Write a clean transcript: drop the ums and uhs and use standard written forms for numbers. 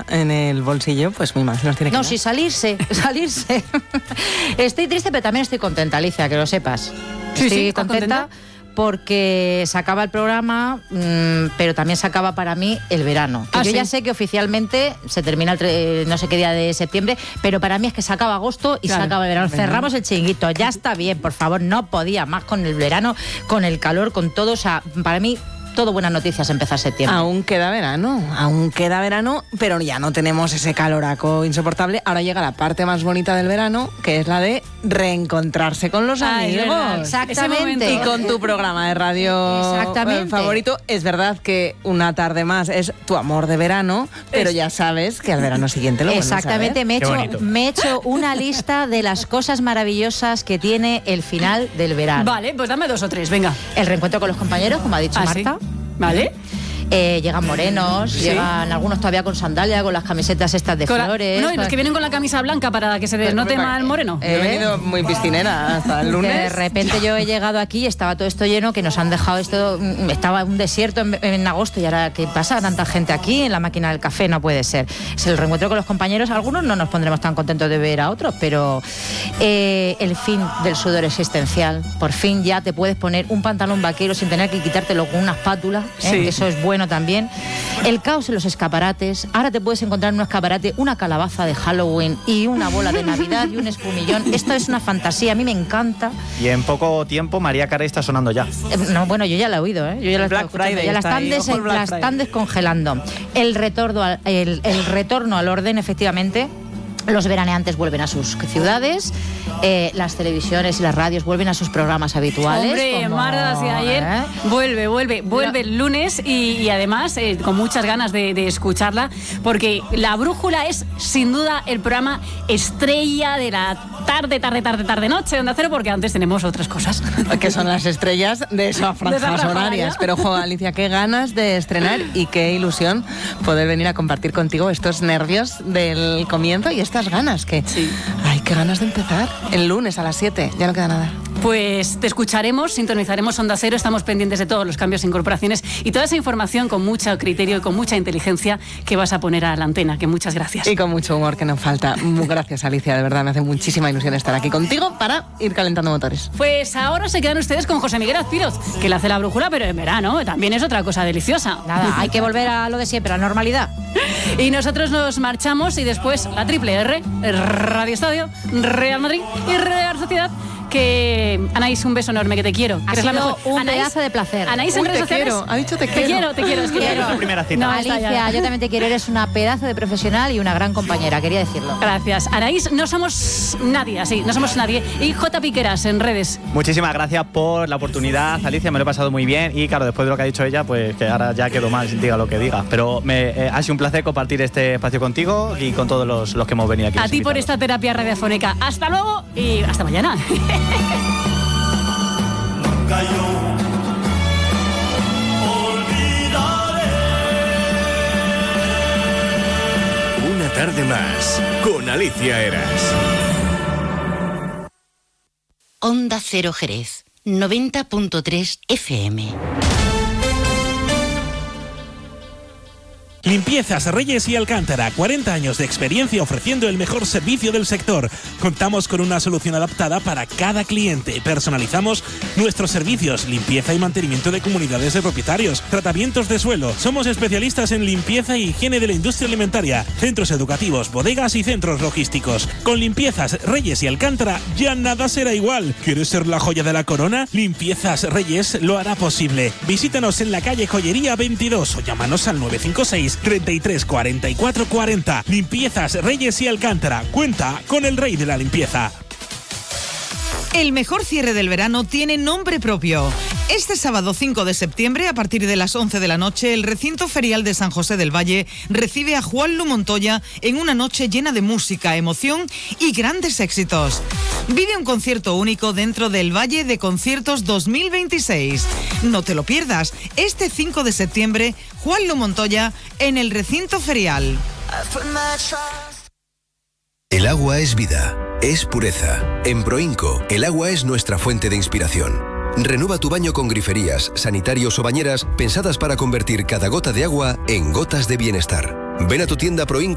en el bolsillo, pues muy mal se nos tiene que No, dar. sí, salirse. Estoy triste, pero también estoy contenta, Alicia, que lo sepas. Estoy contenta porque se acaba el programa, pero también se acaba para mí el verano. Que yo ya sé que oficialmente se termina no sé qué día de septiembre, pero para mí es que se acaba agosto y se acaba el verano. Cerramos el chiringuito, ya está bien, por favor, no podía más con el verano, con el calor, con todo. O sea, para mí todo buenas noticias empezar septiembre. Aún queda verano, pero ya no tenemos ese caloraco insoportable. Ahora llega la parte más bonita del verano, que es la de reencontrarse con los amigos. Exactamente. Y con tu programa de radio favorito. Es verdad que una tarde más es tu amor de verano, pero ya sabes que al verano siguiente lo vuelves a ver. Exactamente, me he hecho una lista de las cosas maravillosas que tiene el final del verano. Vale, pues dame 2 o 3, venga. El reencuentro con los compañeros, como ha dicho Marta. ¿Sí? Vale. Llegan morenos, llegan algunos todavía con sandalia, con las camisetas estas de flores. No, y los que vienen con la camisa blanca para que se desnote más el moreno. He venido muy piscinera hasta el lunes. De repente yo he llegado aquí y estaba todo esto lleno, que nos han dejado esto, estaba un desierto en agosto, y ahora ¿qué pasa? Tanta gente aquí en la máquina del café, no puede ser. Es el reencuentro con los compañeros, algunos no nos pondremos tan contentos de ver a otros, pero el fin del sudor existencial, por fin ya te puedes poner un pantalón vaquero sin tener que quitártelo con una espátula, que eso es bueno también. El caos en los escaparates. Ahora te puedes encontrar en un escaparate una calabaza de Halloween y una bola de Navidad y un espumillón. Esto es una fantasía, a mí me encanta. Y en poco tiempo María Carey está sonando ya. No, bueno, yo ya la he oído, yo ya la Black Friday, ya la están descongelando. El retorno al orden, efectivamente. Los veraneantes vuelven a sus ciudades, las televisiones y las radios vuelven a sus programas habituales. Hombre, Marta, si ayer vuelve el lunes y además con muchas ganas de escucharla, porque La Brújula es sin duda el programa estrella de la tarde-noche Onda Cero, porque antes tenemos otras cosas. Que son las estrellas de esas franjas horarias. Pero, ojo, Alicia, qué ganas de estrenar y qué ilusión poder venir a compartir contigo estos nervios del comienzo y estas ganas que... Sí. Ay, qué ganas de empezar. El lunes a las 7, ya no queda nada. Pues te escucharemos, sintonizaremos Onda Cero, estamos pendientes de todos los cambios e incorporaciones y toda esa información con mucho criterio y con mucha inteligencia que vas a poner a la antena, que muchas gracias. Y con mucho humor que nos falta. Gracias, Alicia, de verdad, me hace muchísima ilusión estar aquí contigo para ir calentando motores. Pues ahora se quedan ustedes con José Miguel Azpiroz, que le hace La Brújula, pero en verano también es otra cosa deliciosa. Nada, hay que volver a lo de siempre, a la normalidad. Y nosotros nos marchamos y después la Triple R, Radio Estadio, Real Madrid y Real Sociedad. Que Anaís, un beso enorme, que te quiero. Ha sido un pedazo de placer. Anaís, en redes sociales. Ha dicho te quiero. Te quiero. Es que es la primera cita. No, Alicia, yo también te quiero. Eres una pedazo de profesional y una gran compañera, quería decirlo. Gracias. Anaís, no somos nadie, así, no somos nadie. Y J. Piqueras en redes. Muchísimas gracias por la oportunidad, Alicia, me lo he pasado muy bien. Y claro, después de lo que ha dicho ella, pues que ahora ya quedo mal, diga lo que diga. Pero ha sido un placer compartir este espacio contigo y con todos los que hemos venido aquí. A ti por esta terapia radiofónica. Hasta luego y hasta mañana. Nunca yo olvidaré. Una tarde más con Alicia Eras. Onda Cero Jerez, 90.3 FM. Limpiezas Reyes y Alcántara, 40 años de experiencia ofreciendo el mejor servicio del sector. Contamos con una solución adaptada para cada cliente. Personalizamos nuestros servicios, limpieza y mantenimiento de comunidades de propietarios, tratamientos de suelo. Somos especialistas en limpieza y higiene de la industria alimentaria, centros educativos, bodegas y centros logísticos. Con Limpiezas Reyes y Alcántara ya nada será igual. ¿Quieres ser la joya de la corona? Limpiezas Reyes lo hará posible. Visítanos en la calle Joyería 22 o llámanos al 956 33 44 40. Limpiezas Reyes y Alcántara. Cuenta con el rey de la limpieza. El mejor cierre del verano tiene nombre propio. Este sábado 5 de septiembre, a partir de las 11 de la noche, el recinto ferial de San José del Valle recibe a Juanlu Montoya en una noche llena de música, emoción y grandes éxitos. Vive un concierto único dentro del Valle de Conciertos 2026. No te lo pierdas. Este 5 de septiembre, Juanlu Montoya en el recinto ferial. El agua es vida, es pureza. En Proinco, el agua es nuestra fuente de inspiración. Renueva tu baño con griferías, sanitarios o bañeras pensadas para convertir cada gota de agua en gotas de bienestar. Ven a tu tienda Proinco